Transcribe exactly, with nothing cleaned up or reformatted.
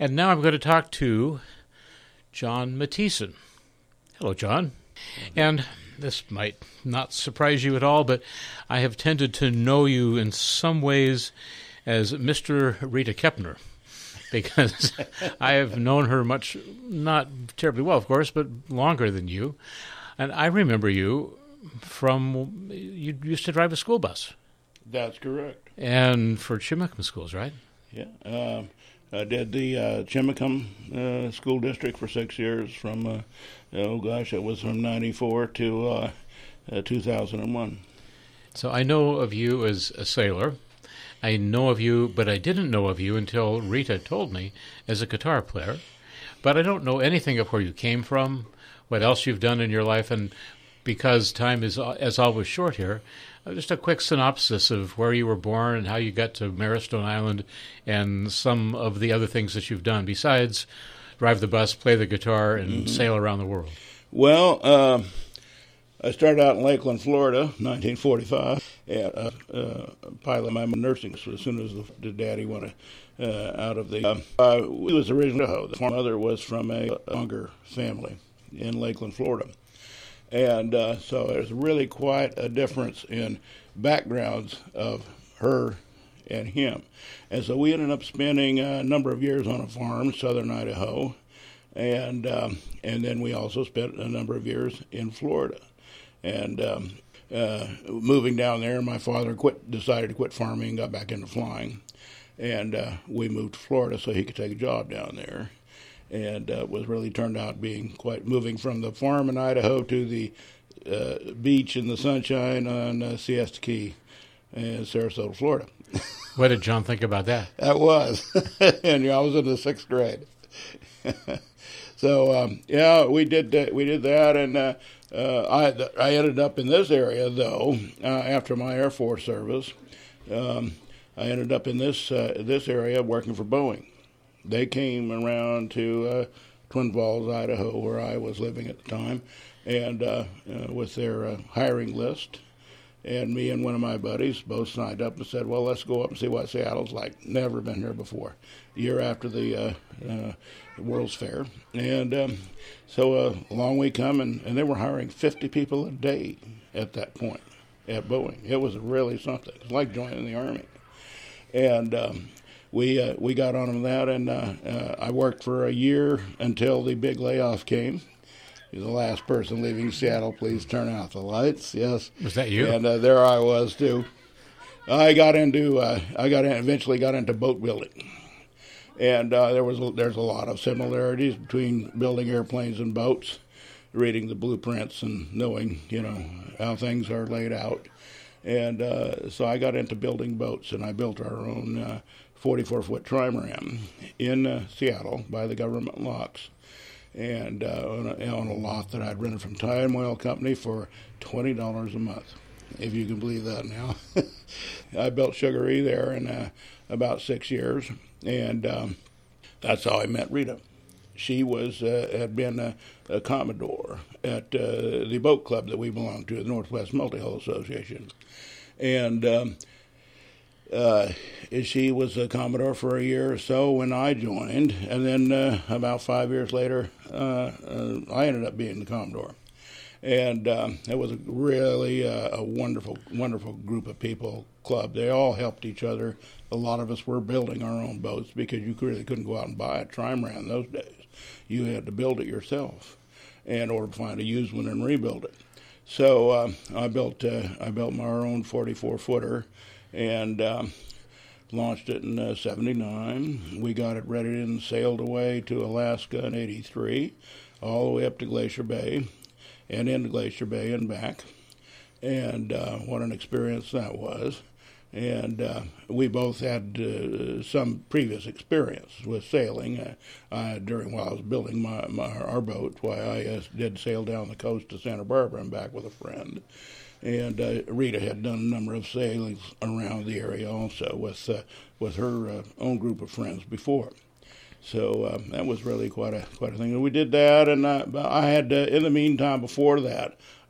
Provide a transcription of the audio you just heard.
And now I'm going to talk to John Matthiesen. Hello, John. And this might not surprise you at all, but I have tended to know you in some ways as Mister Rita Kepner, because I have known her much, not terribly well, of course, but longer than you. And I remember you from, you used to drive a school bus. That's correct. And for Chimacum schools, right? Yeah. Um, I did the uh, Chimacum uh, School District for six years from, uh, oh gosh, it was from ninety-four to uh, uh, two thousand one. So I know of you as a sailor. I know of you, but I didn't know of you until Rita told me, as a guitar player. But I don't know anything of where you came from, what else you've done in your life, and because time is, as always, short here, just a quick synopsis of where you were born and how you got to Marrowstone Island and some of the other things that you've done besides drive the bus, play the guitar, and mm-hmm. sail around the world. Well, uh, I started out in Lakeland, Florida, nineteen forty-five. And, uh, uh, pilot my nursing as soon as the, the daddy went uh, out of the... Uh, uh, we was originally Idaho. The mother was from a Unger family in Lakeland, Florida. And uh, so there's really quite a difference in backgrounds of her and him. And so we ended up spending a number of years on a farm in southern Idaho. And um, and then we also spent a number of years in Florida. And um, uh, moving down there, my father quit, decided to quit farming and got back into flying. And uh, we moved to Florida so he could take a job down there. And uh, was really turned out being quite moving from the farm in Idaho to the uh, beach in the sunshine on uh, Siesta Key in Sarasota, Florida. What did John think about that? That was. And you know, I was in the sixth grade. So, um, yeah, we did that, we did that, and uh, uh, I, I ended up in this area, though, uh, after my Air Force service. Um, I ended up in this uh, this area working for Boeing. They came around to uh, Twin Falls, Idaho, where I was living at the time, and uh, uh, with their uh, hiring list. And me and one of my buddies both signed up and said, well, let's go up and see what Seattle's like. Never been here before. Year after the uh, uh, World's Fair. And um, so uh, along we come, and, and they were hiring fifty people a day at that point at Boeing. It was really something. It was like joining the Army. And... Um, We uh, we got on that, and uh, uh, I worked for a year until the big layoff came. The last person leaving Seattle, please turn out the lights. Yes, was that you? And uh, there I was too. I got into uh, I got in, eventually got into boat building, and uh, there was there's a lot of similarities between building airplanes and boats, reading the blueprints and knowing you know how things are laid out, and uh, so I got into building boats, and I built our own. Uh, forty-four foot trimaran in uh, Seattle by the government locks, and uh, on, a, on a lot that I'd rented from Time Oil Company for twenty dollars a month, if you can believe that now. I built Sugar E there in uh, about six years, and um, that's how I met Rita. She was uh, had been a, a Commodore at uh, the boat club that we belonged to, the Northwest Multi-Hull Association, and um, Uh, she was a Commodore for a year or so when I joined, and then uh, about five years later, uh, uh, I ended up being the Commodore. And um, it was a really uh, a wonderful, wonderful group of people, club. They all helped each other. A lot of us were building our own boats because you really couldn't go out and buy a trimaran those days. You had to build it yourself in order to find a used one and rebuild it. So uh, I built uh, I built my own forty-four footer. And um, launched it in uh, seventy-nine. We got it ready and sailed away to Alaska in eighty-three, all the way up to Glacier Bay, and into Glacier Bay and back. And uh, what an experience that was. And uh, we both had uh, some previous experience with sailing. Uh, I, during while I was building my, my our boat, why I uh, did sail down the coast to Santa Barbara and back with a friend. And uh, Rita had done a number of sailings around the area also with uh, with her uh, own group of friends before. So uh, that was really quite a quite a thing. And we did that, and I, I had uh, in the meantime before that,